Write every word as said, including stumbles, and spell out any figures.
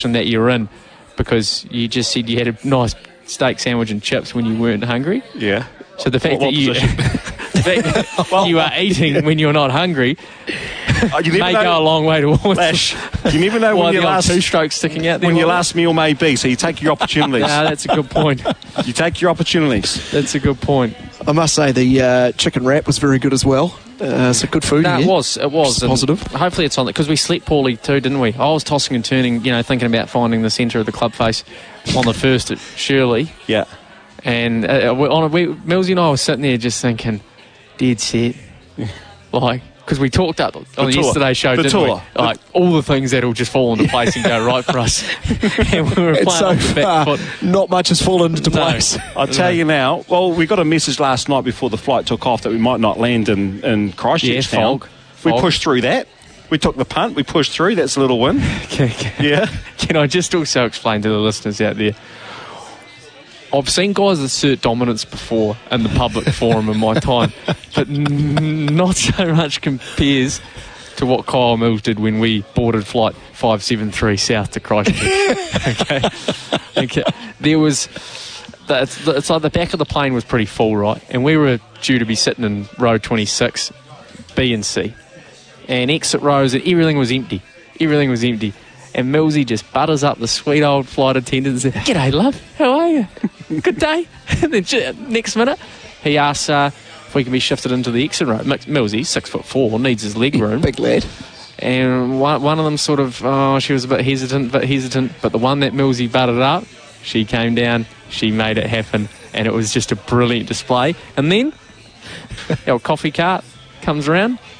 that you're in, because you just said you had a nice steak sandwich and chips when you weren't hungry. Yeah. So the fact What- what that you, the fact that Well- you are eating when you're not hungry Oh, you never may know- go a long way towards Lash, you never know why when your the old last two strokes sticking out there. when your like last meal may be. So you take your opportunities. that. Nah, that's a good point. You take your opportunities. That's a good point. I must say the uh, chicken wrap was very good as well. Uh, so good food. No, yeah. it was. It was. It's and positive. Hopefully it's on it, because we slept poorly too, didn't we? I was tossing and turning, you know, thinking about finding the centre of the club face on the first at Shirley. Yeah. And uh, we, on a, we, Millsy and I were sitting there just thinking, dead set. Like, because we talked up on The the tour. yesterday's show, The didn't tour. we? Like, all the things that'll just fall into place and go right for us. And we were And playing so off the back far, foot. not much has fallen into No. place. I'll tell you now, well, we got a message last night before the flight took off that we might not land in, in Christchurch Yeah, town. fog. We Fog. pushed through that. We took the punt. We pushed through. That's a little win. Can, can, Yeah. can I just also explain to the listeners out there, I've seen guys assert dominance before in the public forum in my time, but n- not so much compares to what Kyle Mills did when we boarded flight five seven three south to Christchurch. okay. okay. There was... the- It's, it's like the back of the plane was pretty full, right? And we were due to be sitting in row twenty-six, B and C. And exit rows, and everything was empty. Everything was empty. And Millsy just butters up the sweet old flight attendant and says, "G'day, love. How are you? Good day." And then j- next minute, he asks uh, if we can be shifted into the exit row. Millsy, six foot four, needs his leg room. Big lad. And one, one of them sort of, oh, she was a bit hesitant, bit hesitant. But the one that Millsy butted up, she came down, she made it happen. And it was just a brilliant display. And then our coffee cart comes around.